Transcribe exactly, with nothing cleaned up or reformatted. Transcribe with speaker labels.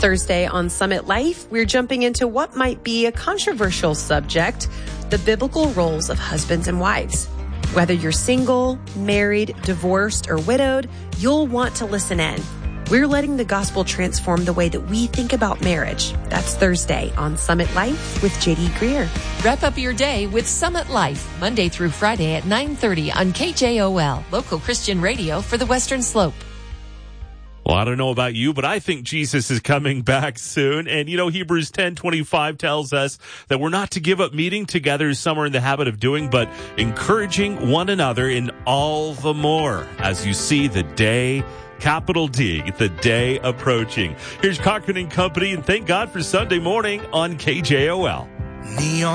Speaker 1: Thursday on Summit Life, we're jumping into what might be a controversial subject, the biblical roles of husbands and wives. Whether you're single, married, divorced, or widowed, you'll want to listen in. We're letting the gospel transform the way that we think about marriage. That's Thursday on Summit Life with J D Greer.
Speaker 2: Wrap up your day with Summit Life, Monday through Friday at nine thirty on K J O L, local Christian radio for the Western Slope.
Speaker 3: Well, I don't know about you, but I think Jesus is coming back soon. And, you know, Hebrews ten twenty-five tells us that we're not to give up meeting together as some are in the habit of doing, but encouraging one another in all the more as you see the day, capital D, the day approaching. Here's Cochran and Company, and thank God for Sunday morning on K J O L. Neon